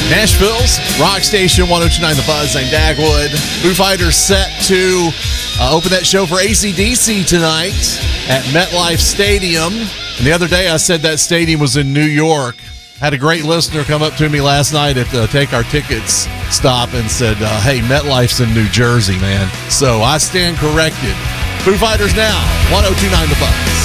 Nashville's Rock Station 102.9 The Buzz. Zane Dagwood. Foo Fighters set to open that show for AC/DC tonight at MetLife Stadium. And the other day I said that stadium was in New York. Had a great listener come up to me last night at the Take Our Tickets stop and said, hey, MetLife's in New Jersey, man. So I stand corrected. Foo Fighters now, 102.9 The Buzz.